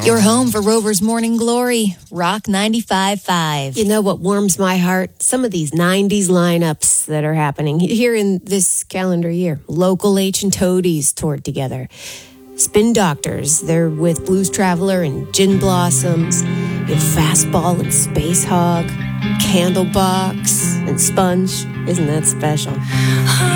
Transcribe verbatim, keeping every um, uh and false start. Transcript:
Your home for Rover's Morning Glory, Rock ninety-five point five. You know what warms my heart? Some of these nineties lineups that are happening here in this calendar year. Local H and Toadies toured together. Spin Doctors, they're with Blues Traveler and Gin Blossoms. You have Fastball and Space Hog, Candlebox and Sponge. Isn't that special?